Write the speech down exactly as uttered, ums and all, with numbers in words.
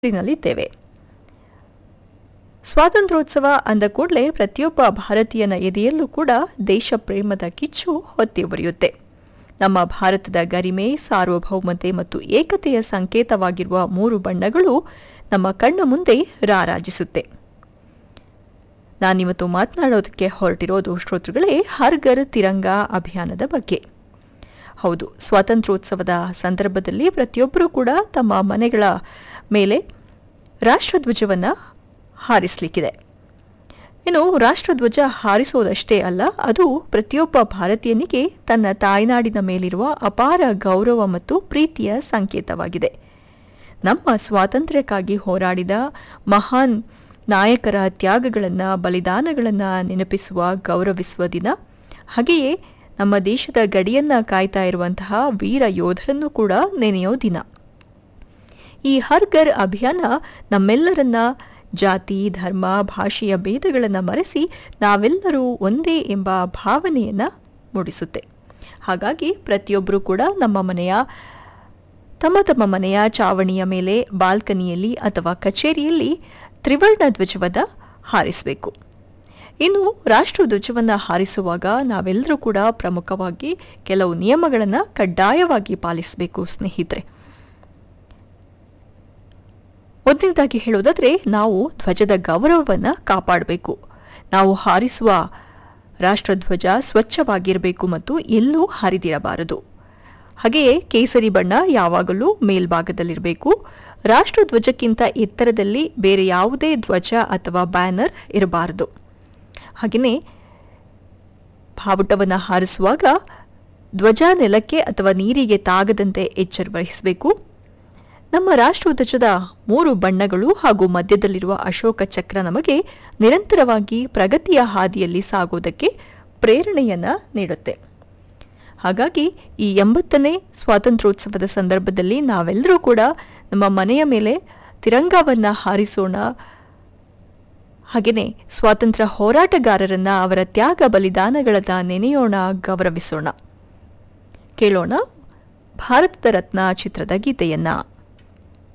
ನಲ್ಲಿದ್ದೇವೆ. ಸ್ವಾತಂತ್ರ್ಯೋತ್ಸವ ಅಂದ ಕೂಡಲೇ ಪ್ರತಿಯೊಬ್ಬ ಭಾರತೀಯನ ಎದೆಯಲ್ಲೂ ಕೂಡ ದೇಶ ಪ್ರೇಮದ ಕಿಚ್ಚು ಹೊತ್ತಿ ಉರಿಯುತ್ತೆ. ನಮ್ಮ ಭಾರತದ ಗರಿಮೆ, ಸಾರ್ವಭೌಮತೆ ಮತ್ತು ಏಕತೆಯ ಸಂಕೇತವಾಗಿರುವ ಮೂರು ಬಣ್ಣಗಳು ನಮ್ಮ ಕಣ್ಣು ಮುಂದೆ ರಾರಾಜಿಸುತ್ತೆ. ನಾನಿವತ್ತು ಮಾತನಾಡೋದಕ್ಕೆ ಹೊರಟಿರೋದು ಶ್ರೋತೃಗಳೇ ಹರ್ ಘರ್ ತಿರಂಗಾ ಅಭಿಯಾನದ ಬಗ್ಗೆ. ಹೌದು, ಸ್ವಾತಂತ್ರ್ಯೋತ್ಸವದ ಸಂದರ್ಭದಲ್ಲಿ ಪ್ರತಿಯೊಬ್ಬರೂ ಕೂಡ ತಮ್ಮ ಮನೆಗಳ ಮೇಲೆ ರಾಷ್ಟ್ರಧ್ವಜವನ್ನು ಹಾರಿಸಲಿಕ್ಕಿದೆ. ಇನ್ನು ರಾಷ್ಟ್ರಧ್ವಜ ಹಾರಿಸೋದಷ್ಟೇ ಅಲ್ಲ, ಅದು ಪ್ರತಿಯೊಬ್ಬ ಭಾರತೀಯನಿಗೆ ತನ್ನ ತಾಯ್ನಾಡಿನ ಮೇಲಿರುವ ಅಪಾರ ಗೌರವ ಮತ್ತು ಪ್ರೀತಿಯ ಸಂಕೇತವಾಗಿದೆ. ನಮ್ಮ ಸ್ವಾತಂತ್ರ್ಯಕ್ಕಾಗಿ ಹೋರಾಡಿದ ಮಹಾನ್ ನಾಯಕರ ತ್ಯಾಗಗಳನ್ನು, ಬಲಿದಾನಗಳನ್ನು ನೆನಪಿಸುವ, ಗೌರವಿಸುವ ದಿನ. ಹಾಗೆಯೇ ನಮ್ಮ ದೇಶದ ಗಡಿಯನ್ನ ಕಾಯ್ತಾ ಇರುವಂತಹ ವೀರ ಯೋಧರನ್ನು ಕೂಡ ನೆನೆಯೋ ದಿನ. ಈ ಹರ್ ಘರ್ ಅಭಿಯಾನ ನಮ್ಮೆಲ್ಲರನ್ನ ಜಾತಿ, ಧರ್ಮ, ಭಾಷೆಯ ಭೇದಗಳನ್ನು ಮರೆಸಿ ನಾವೆಲ್ಲರೂ ಒಂದೇ ಎಂಬ ಭಾವನೆಯನ್ನು ಮೂಡಿಸುತ್ತೆ. ಹಾಗಾಗಿ ಪ್ರತಿಯೊಬ್ಬರೂ ಕೂಡ ನಮ್ಮ ಮನೆಯ ತಮ್ಮ ತಮ್ಮ ಮನೆಯ ಚಾವಣಿಯ ಮೇಲೆ, ಬಾಲ್ಕನಿಯಲ್ಲಿ ಅಥವಾ ಕಚೇರಿಯಲ್ಲಿ ತ್ರಿವರ್ಣ ಧ್ವಜವನ್ನು ಹಾರಿಸಬೇಕು. ಇನ್ನು ರಾಷ್ಟ್ರಧ್ವಜವನ್ನು ಹಾರಿಸುವಾಗ ನಾವೆಲ್ಲರೂ ಕೂಡ ಪ್ರಮುಖವಾಗಿ ಕೆಲವು ನಿಯಮಗಳನ್ನು ಕಡ್ಡಾಯವಾಗಿ ಪಾಲಿಸಬೇಕು ಸ್ನೇಹಿತರೆ. ಮೊದಲನೇದಾಗಿ ಹೇಳೋದಾದ್ರೆ, ನಾವು ಧ್ವಜದ ಗೌರವವನ್ನು ಕಾಪಾಡಬೇಕು. ನಾವು ಹಾರಿಸುವ ರಾಷ್ಟ್ರಧ್ವಜ ಸ್ವಚ್ಛವಾಗಿರಬೇಕು ಮತ್ತು ಎಲ್ಲೂ ಹರಿದಿರಬಾರದು. ಹಾಗೆಯೇ ಕೇಸರಿ ಬಣ್ಣ ಯಾವಾಗಲೂ ಮೇಲ್ಭಾಗದಲ್ಲಿರಬೇಕು. ರಾಷ್ಟ್ರಧ್ವಜಕ್ಕಿಂತ ಎತ್ತರದಲ್ಲಿ ಬೇರೆ ಯಾವುದೇ ಧ್ವಜ ಅಥವಾ ಬ್ಯಾನರ್ ಇರಬಾರದು. ಹಾಗೆಯೇ ಬಾವುಟವನ್ನು ಹಾರಿಸುವಾಗ ಧ್ವಜ ನೆಲಕ್ಕೆ ಅಥವಾ ನೀರಿಗೆ ತಾಗದಂತೆ ಎಚ್ಚರ ವಹಿಸಬೇಕು. ನಮ್ಮ ರಾಷ್ಟ್ರಧ್ವಜದ ಮೂರು ಬಣ್ಣಗಳು ಹಾಗೂ ಮಧ್ಯದಲ್ಲಿರುವ ಅಶೋಕ ಚಕ್ರ ನಮಗೆ ನಿರಂತರವಾಗಿ ಪ್ರಗತಿಯ ಹಾದಿಯಲ್ಲಿ ಸಾಗೋದಕ್ಕೆ ಪ್ರೇರಣೆಯನ್ನ ನೀಡುತ್ತೆ. ಹಾಗಾಗಿ ಈ ಎಂಬತ್ತನೇ ಸ್ವಾತಂತ್ರ್ಯೋತ್ಸವದ ಸಂದರ್ಭದಲ್ಲಿ ನಾವೆಲ್ಲರೂ ಕೂಡ ನಮ್ಮ ಮನೆಯ ಮೇಲೆ ತಿರಂಗವನ್ನ ಹಾರಿಸೋಣ. ಹಾಗೆಯೇ ಸ್ವಾತಂತ್ರ್ಯ ಹೋರಾಟಗಾರರನ್ನ, ಅವರ ತ್ಯಾಗ ಬಲಿದಾನಗಳನ್ನ ನೆನೆಯೋಣ, ಗೌರವಿಸೋಣ. ಕೇಳೋಣ ಭಾರತದ ರತ್ನ ಚಿತ್ರದ ಗೀತೆಯನ್ನ.